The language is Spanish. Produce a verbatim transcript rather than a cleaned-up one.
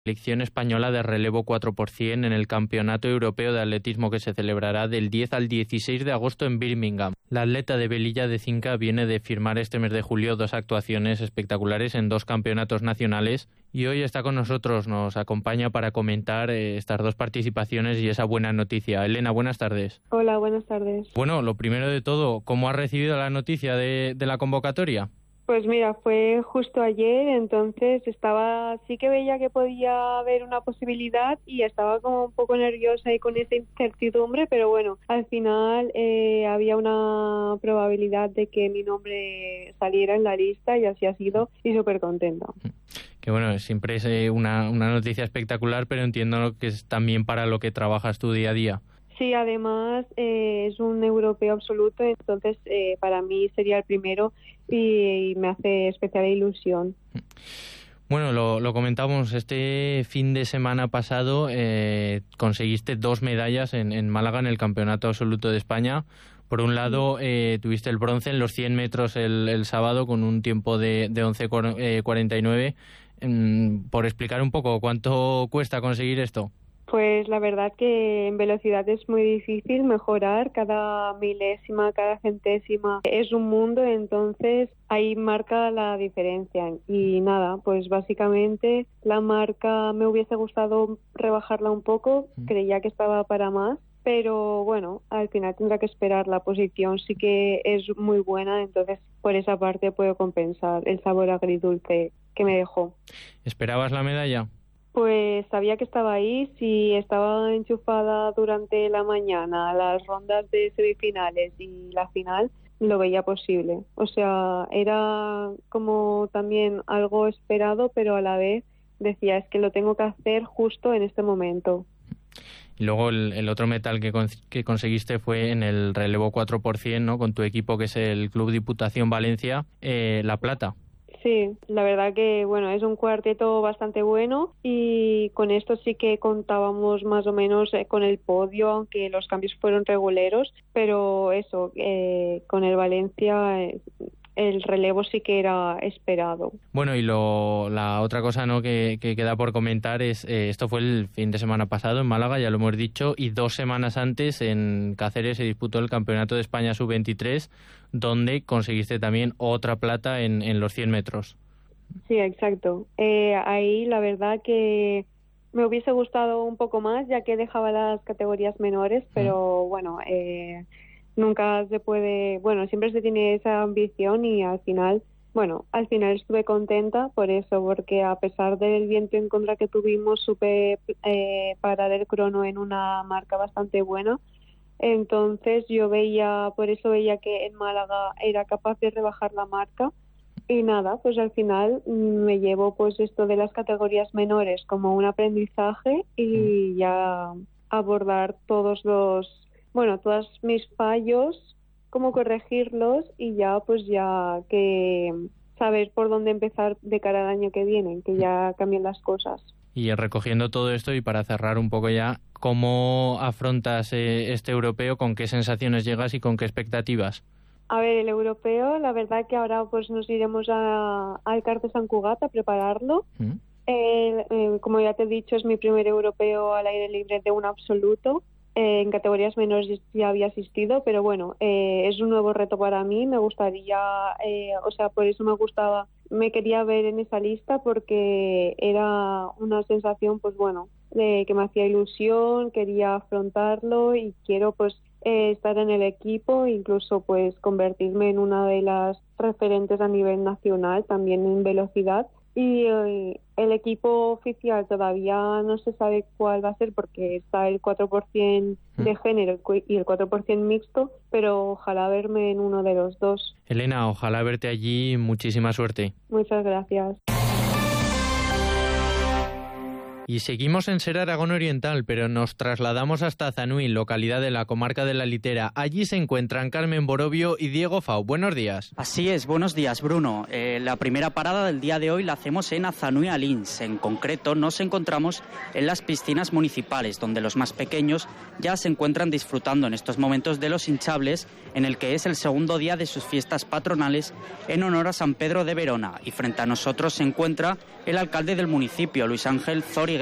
Selección española de relevo cuatro por cien en el Campeonato Europeo de Atletismo que se celebrará del diez al dieciséis de agosto en Birmingham. La atleta de Velilla de Cinca viene de firmar este mes de julio dos actuaciones espectaculares en dos campeonatos nacionales y hoy está con nosotros, nos acompaña para comentar eh, estas dos participaciones y esa buena noticia. Elena, buenas tardes. Hola, buenas tardes. Bueno, lo primero de todo, ¿cómo has recibido la noticia de, de la convocatoria? Pues mira, fue justo ayer, entonces estaba, sí que veía que podía haber una posibilidad y estaba como un poco nerviosa y con esa incertidumbre, pero bueno, al final eh, había una probabilidad de que mi nombre saliera en la lista y así ha sido y súper contenta. Que bueno, siempre es eh, una, una noticia espectacular, pero entiendo que es también para lo que trabajas tu día a día. Sí, además eh, es un europeo absoluto, entonces eh, para mí sería el primero y, y me hace especial ilusión. Bueno, lo, lo comentábamos, este fin de semana pasado eh, conseguiste dos medallas en, en Málaga en el Campeonato Absoluto de España. Por un lado, eh, tuviste el bronce en los cien metros el, el sábado con un tiempo de, de once cuarenta y nueve. Eh, por explicar un poco, ¿cuánto cuesta conseguir esto? Pues la verdad que en velocidad es muy difícil mejorar, cada milésima, cada centésima es un mundo, entonces ahí marca la diferencia. Y nada, pues básicamente la marca me hubiese gustado rebajarla un poco, creía que estaba para más, pero bueno, al final tendrá que esperar. La posición sí que es muy buena, entonces por esa parte puedo compensar el sabor agridulce que me dejó. ¿Esperabas la medalla? Pues sabía que estaba ahí, si estaba enchufada durante la mañana, las rondas de semifinales y la final, lo veía posible. O sea, era como también algo esperado, pero a la vez decía, es que lo tengo que hacer justo en este momento. Y luego el, el otro metal que, con, que conseguiste fue en el relevo cuatro por cien, ¿no? Con tu equipo, que es el Club Diputación Valencia, eh, la plata. Sí, la verdad que bueno, es un cuarteto bastante bueno y con esto sí que contábamos más o menos eh, con el podio, aunque los cambios fueron reguleros, pero eso, eh, con el Valencia eh, el relevo sí que era esperado. Bueno, y lo, la otra cosa, ¿no?, que, que queda por comentar es, eh, esto fue el fin de semana pasado en Málaga, ya lo hemos dicho, y dos semanas antes en Cáceres se disputó el Campeonato de España sub veintitrés, donde conseguiste también otra plata en, en los cien metros. Sí, exacto. Eh, ahí la verdad que me hubiese gustado un poco más, ya que dejaba las categorías menores, pero mm. bueno, eh, nunca se puede, bueno, siempre se tiene esa ambición y al final, bueno, al final estuve contenta por eso, porque a pesar del viento en contra que tuvimos, supe eh, parar el crono en una marca bastante buena. Entonces yo veía, por eso veía que en Málaga era capaz de rebajar la marca. Y nada, pues al final me llevo pues esto de las categorías menores como un aprendizaje y ya abordar todos los, bueno, todos mis fallos, cómo corregirlos y ya pues ya que saber por dónde empezar de cara al año que viene, que ya cambien las cosas. Y recogiendo todo esto y para cerrar un poco ya, ¿cómo afrontas eh, este europeo? ¿Con qué sensaciones llegas y con qué expectativas? A ver, el europeo, la verdad que ahora pues nos iremos a, al CAR de Sant Cugat a prepararlo. ¿Mm? Eh, eh, como ya te he dicho, es mi primer europeo al aire libre de un absoluto. Eh, en categorías menores ya había asistido, pero bueno, eh, es un nuevo reto para mí. Me gustaría, eh, o sea, por eso me gustaba, me quería ver en esa lista porque era una sensación, pues bueno, de que me hacía ilusión, quería afrontarlo y quiero pues Eh, estar en el equipo, incluso pues convertirme en una de las referentes a nivel nacional, también en velocidad. Y eh, el equipo oficial todavía no se sabe cuál va a ser porque está el cuatro por cien de género y el cuatro por cien mixto, pero ojalá verme en uno de los dos. Elena, ojalá verte allí, muchísima suerte. Muchas gracias. Y seguimos en Ser Aragón Oriental, pero nos trasladamos hasta Zanuy, localidad de la comarca de la Litera. Allí se encuentran Carmen Borovio y Diego Fau. Buenos días. Así es, buenos días, Bruno. Eh, la primera parada del día de hoy la hacemos en Azanuy Alins. En concreto, nos encontramos en las piscinas municipales, donde los más pequeños ya se encuentran disfrutando en estos momentos de los hinchables, en el que es el segundo día de sus fiestas patronales en honor a San Pedro de Verona. Y frente a nosotros se encuentra el alcalde del municipio, Luis Ángel Zori.